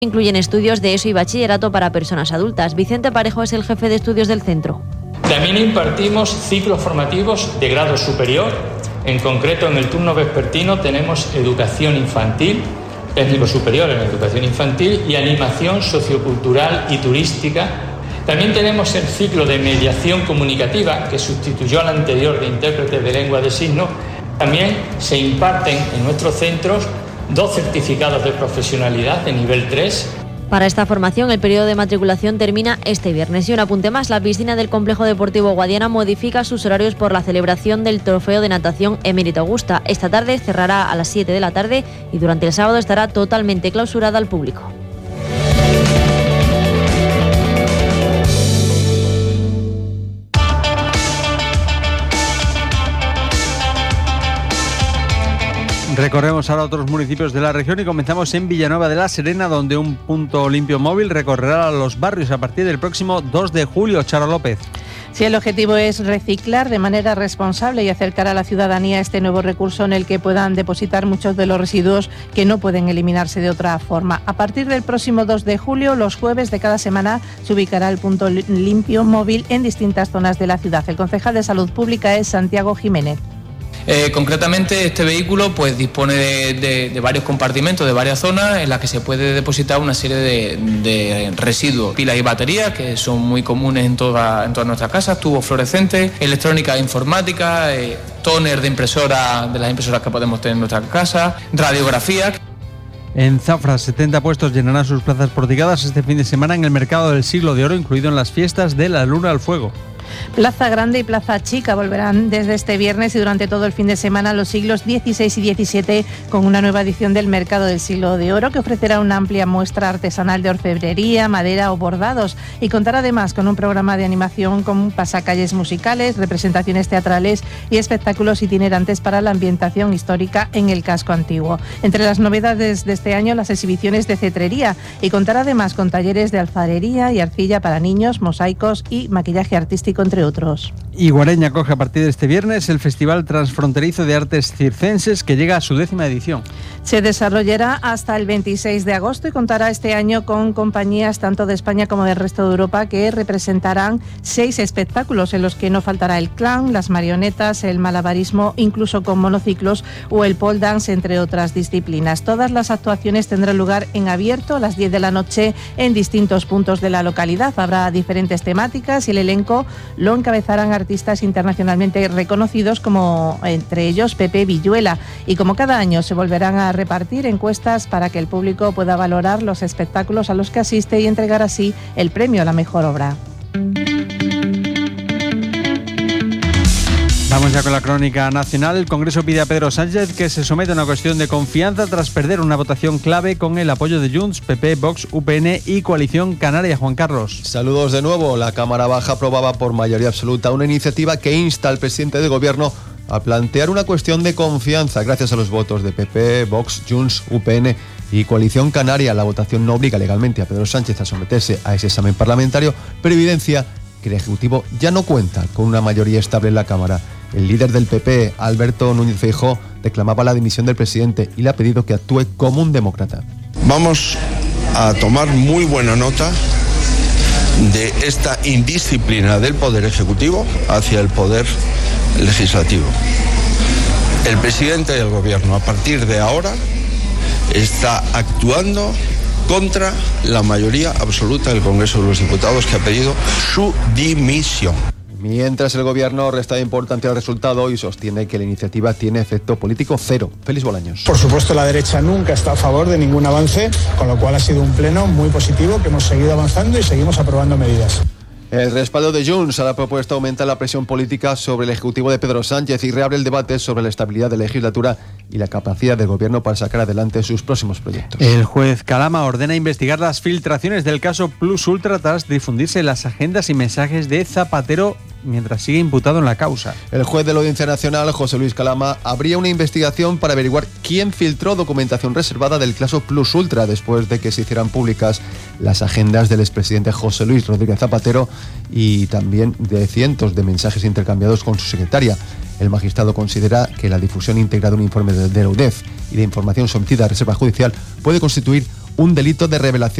Incluyen estudios de ESO y bachillerato para personas adultas. Vicente Parejo es el jefe de estudios del centro. También impartimos ciclos formativos de grado superior. En concreto, en el turno vespertino tenemos educación infantil, técnico superior en educación infantil y animación sociocultural y turística. También tenemos el ciclo de mediación comunicativa, que sustituyó al anterior de intérpretes de lengua de signos. También se imparten en nuestros centros 2 certificados de profesionalidad de nivel 3. Para esta formación, el periodo de matriculación termina este viernes. Y un apunte más, la piscina del Complejo Deportivo Guadiana modifica sus horarios por la celebración del Trofeo de Natación Emérito Augusta. Esta tarde cerrará a las 7 de la tarde y durante el sábado estará totalmente clausurada al público. Recorremos ahora otros municipios de la región y comenzamos en Villanueva de la Serena, donde un punto limpio móvil recorrerá los barrios a partir del próximo 2 de julio. Charo López. Sí, el objetivo es reciclar de manera responsable y acercar a la ciudadanía este nuevo recurso en el que puedan depositar muchos de los residuos que no pueden eliminarse de otra forma. A partir del próximo 2 de julio, los jueves de cada semana, se ubicará el punto limpio móvil en distintas zonas de la ciudad. El concejal de Salud Pública es Santiago Jiménez. Concretamente, este vehículo pues dispone de varios compartimentos, de varias zonas en las que se puede depositar una serie de residuos, pilas y baterías que son muy comunes en todas nuestras casas, tubos fluorescentes, electrónica e informática, tóner de impresora, de las impresoras que podemos tener en nuestra casa, radiografía. En Zafra, 70 puestos llenarán sus plazas porticadas este fin de semana en el Mercado del Siglo de Oro, incluido en las fiestas de la Luna al Fuego. Plaza Grande y Plaza Chica volverán desde este viernes y durante todo el fin de semana los siglos XVI y XVII con una nueva edición del Mercado del Siglo de Oro que ofrecerá una amplia muestra artesanal de orfebrería, madera o bordados y contará además con un programa de animación con pasacalles musicales, representaciones teatrales y espectáculos itinerantes para la ambientación histórica en el casco antiguo. Entre las novedades de este año, las exhibiciones de cetrería y contará además con talleres de alfarería y arcilla para niños, mosaicos y maquillaje artístico, entre otros. Y Guareña acoge a partir de este viernes el Festival Transfronterizo de Artes Circenses, que llega a su 10ª edición. Se desarrollará hasta el 26 de agosto y contará este año con compañías tanto de España como del resto de Europa que representarán 6 espectáculos en los que no faltará el clown, las marionetas, el malabarismo, incluso con monociclos o el pole dance, entre otras disciplinas. Todas las actuaciones tendrán lugar en abierto a las 10 de la noche en distintos puntos de la localidad. Habrá diferentes temáticas y el elenco lo encabezarán artistas internacionalmente reconocidos, como entre ellos Pepe Villuela. Y como cada año se volverán a repartir encuestas para que el público pueda valorar los espectáculos a los que asiste y entregar así el premio a la mejor obra. Vamos ya con la crónica nacional. El Congreso pide a Pedro Sánchez que se someta a una cuestión de confianza tras perder una votación clave con el apoyo de Junts, PP, Vox, UPN y Coalición Canaria. Juan Carlos. Saludos de nuevo. La Cámara Baja aprobaba por mayoría absoluta una iniciativa que insta al presidente del Gobierno a plantear una cuestión de confianza gracias a los votos de PP, Vox, Junts, UPN y Coalición Canaria. La votación no obliga legalmente a Pedro Sánchez a someterse a ese examen parlamentario, pero evidencia que el Ejecutivo ya no cuenta con una mayoría estable en la Cámara. El líder del PP, Alberto Núñez Feijóo, reclamaba la dimisión del presidente y le ha pedido que actúe como un demócrata. Vamos a tomar muy buena nota de esta indisciplina del Poder Ejecutivo hacia el Poder Legislativo. El presidente del Gobierno, a partir de ahora, está actuando contra la mayoría absoluta del Congreso de los Diputados, que ha pedido su dimisión. Mientras el Gobierno resta importancia al resultado y sostiene que la iniciativa tiene efecto político cero. Félix Bolaños. Por supuesto, la derecha nunca está a favor de ningún avance, con lo cual ha sido un pleno muy positivo, que hemos seguido avanzando y seguimos aprobando medidas. El respaldo de Junts a la propuesta aumenta la presión política sobre el Ejecutivo de Pedro Sánchez y reabre el debate sobre la estabilidad de la legislatura y la capacidad del Gobierno para sacar adelante sus próximos proyectos. El juez Calama ordena investigar las filtraciones del caso Plus Ultra tras difundirse las agendas y mensajes de Zapatero mientras sigue imputado en la causa. El juez de la Audiencia Nacional, José Luis Calama, abría una investigación para averiguar quién filtró documentación reservada del caso Plus Ultra después de que se hicieran públicas las agendas del expresidente José Luis Rodríguez Zapatero y también de cientos de mensajes intercambiados con su secretaria. El magistrado considera que la difusión íntegra de un informe de la UDEF y de información sometida a reserva judicial puede constituir un delito de revelación